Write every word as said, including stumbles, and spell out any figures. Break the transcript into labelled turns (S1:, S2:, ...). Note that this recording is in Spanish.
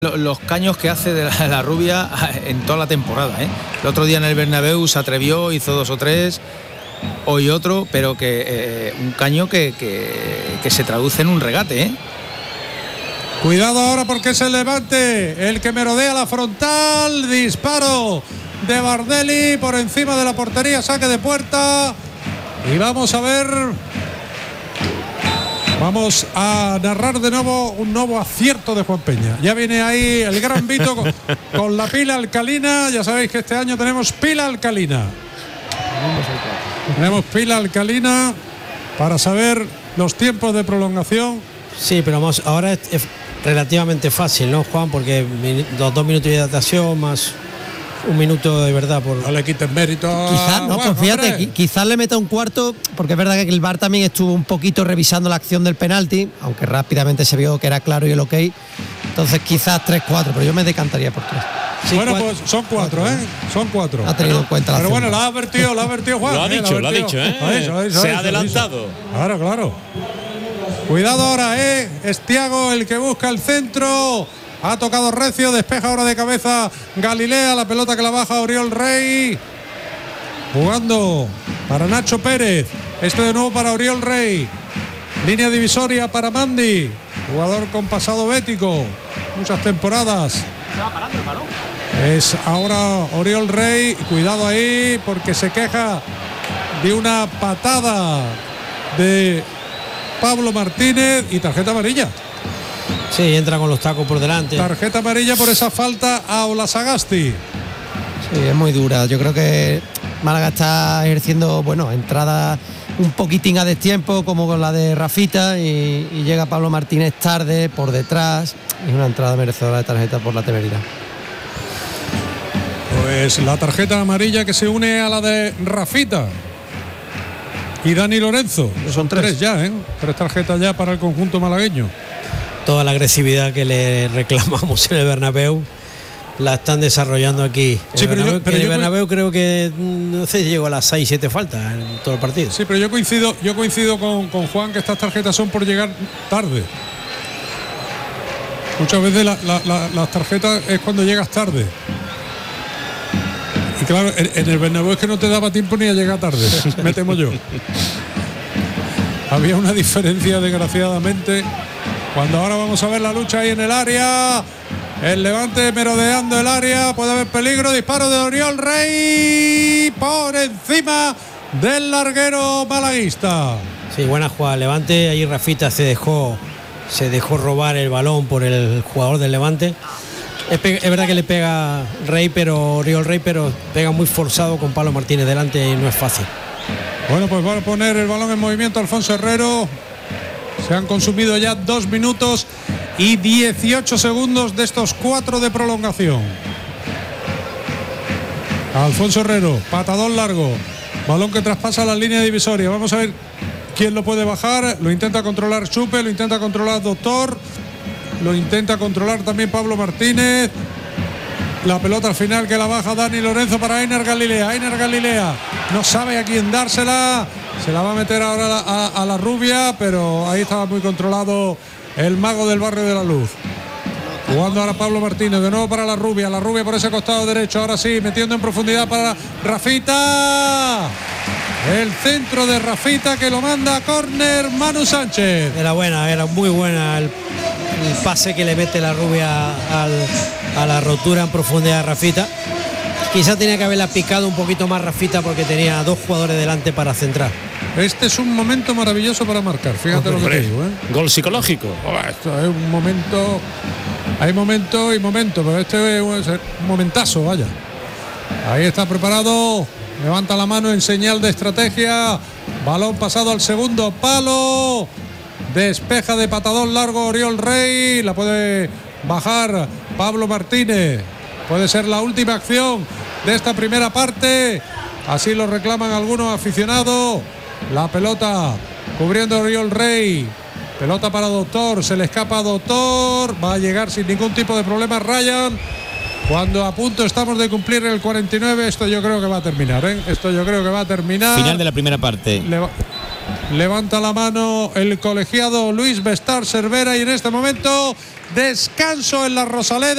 S1: Los caños que hace de la, la rubia en toda la temporada, ¿eh? El otro día en el Bernabéu se atrevió, hizo dos o tres, hoy otro, pero que eh, un caño que, que, que se traduce en un regate, ¿eh?
S2: Cuidado ahora porque es el Levante el que merodea la frontal. Disparo de Bardelli por encima de la portería, saque de puerta. Y vamos a ver, vamos a narrar de nuevo un nuevo acierto de Juan Peña. Ya viene ahí el gran Vito con, con la pila alcalina. Ya sabéis que este año tenemos pila alcalina. Tenemos pila alcalina para saber los tiempos de prolongación.
S3: Sí, pero vamos, ahora es, es relativamente fácil, ¿no, Juan? Porque los dos minutos de hidratación más un minuto de verdad por...
S2: No le quiten mérito.
S4: Quizás, no,
S2: bueno,
S4: pues fíjate, qui- quizás le meta un cuarto, porque es verdad que el V A R también estuvo un poquito revisando la acción del penalti, aunque rápidamente se vio que era claro y el ok. Entonces quizás tres cuatro, pero yo me decantaría por tres.
S2: Sí, bueno, cuatro, pues son cuatro, ¿eh? Son cuatro.
S4: Ha tenido en cuenta la
S2: Pero
S4: acción.
S2: bueno, lo ha advertido, lo ha advertido Juan.
S5: Lo ha
S2: ¿eh?
S5: dicho, lo ha
S2: advertido.
S5: dicho, ¿eh?
S2: Lo ha dicho, lo ha dicho,
S5: Se
S2: lo
S5: ha adelantado.
S2: Claro, claro. Cuidado ahora, ¿eh? Es Thiago el que busca el centro. Ha tocado recio, despeja ahora de cabeza Galilea, la pelota que la baja Oriol Rey. Jugando para Nacho Pérez. Este de nuevo para Oriol Rey. Línea divisoria para Mandi. Jugador con pasado bético. Muchas temporadas. Es ahora Oriol Rey. Cuidado ahí porque se queja de una patada de Pablo Martínez y tarjeta amarilla.
S3: Sí, entra con los tacos por delante.
S2: Tarjeta amarilla por esa falta a Olasagasti.
S4: Sí, es muy dura. Yo creo que Málaga está ejerciendo, bueno, entrada un poquitín a destiempo, como con la de Rafita, y, y llega Pablo Martínez tarde, por detrás. Es una entrada merecedora de tarjeta por la temeridad.
S2: Pues la tarjeta amarilla que se une a la de Rafita y Dani Lorenzo. Son tres, tres ya, ¿eh? Tres tarjetas ya para el conjunto malagueño.
S3: Toda la agresividad que le reclamamos en el Bernabéu la están desarrollando aquí.
S2: Sí,
S3: el
S2: pero
S3: Bernabéu,
S2: yo, pero
S3: el
S2: yo
S3: Bernabéu creo que no sé, llegó a las seis siete faltas en todo el partido.
S2: Sí, pero yo coincido, yo coincido con, con Juan que estas tarjetas son por llegar tarde. Muchas veces la, la, la, las tarjetas es cuando llegas tarde. Y claro, en, en el Bernabéu es que no te daba tiempo ni a llegar tarde, me temo yo. Había una diferencia, desgraciadamente. Cuando ahora vamos a ver la lucha ahí en el área. El Levante merodeando el área. Puede haber peligro. Disparo de Oriol Rey por encima del larguero malaguista.
S3: Sí, buena jugada. Levante. Ahí Rafita se dejó, se dejó robar el balón por el jugador del Levante. Es, es verdad que le pega Rey, pero Oriol Rey, pero pega muy forzado con Pablo Martínez delante y no es fácil.
S2: Bueno, pues va a poner el balón en movimiento Alfonso Herrero. Se han consumido ya dos minutos y dieciocho segundos de estos cuatro de prolongación. Alfonso Herrero, patadón largo, balón que traspasa la línea divisoria. Vamos a ver quién lo puede bajar. Lo intenta controlar Chupe, lo intenta controlar Doctor, lo intenta controlar también Pablo Martínez. La pelota al final que la baja Dani Lorenzo para Ainer Galilea. Ainer Galilea no sabe a quién dársela. Se la va a meter ahora a, a, a la rubia, pero ahí estaba muy controlado el mago del barrio de la Luz. Jugando ahora Pablo Martínez, de nuevo para la rubia. La rubia por ese costado derecho. Ahora sí, metiendo en profundidad para Rafita. El centro de Rafita que lo manda a córner Manu Sánchez.
S3: Era buena, era muy buena el, el pase que le mete la rubia al, a la rotura en profundidad de Rafita. Quizá tenía que haberla picado un poquito más Rafita porque tenía dos jugadores delante para centrar.
S2: Este es un momento maravilloso para marcar, fíjate Hombre, lo que te digo, ¿eh?
S5: Gol psicológico.
S2: Oh, esto es un momento, hay momento y momento, pero este es un momentazo, vaya. Ahí está preparado, levanta la mano en señal de estrategia, balón pasado al segundo palo, despeja de patadón largo Oriol Rey, la puede bajar Pablo Martínez, puede ser la última acción de esta primera parte, así lo reclaman algunos aficionados. La pelota cubriendo a Oriol Rey. Pelota para Doctor. Se le escapa a Doctor. Va a llegar sin ningún tipo de problema Ryan. Cuando a punto estamos de cumplir el cuarenta y nueve. Esto yo creo que va a terminar, ¿eh? Esto yo creo que va a terminar.
S5: Final de la primera parte.
S2: Leva- levanta la mano el colegiado Luis Bestar Cervera. Y en este momento descanso en la Rosaleda.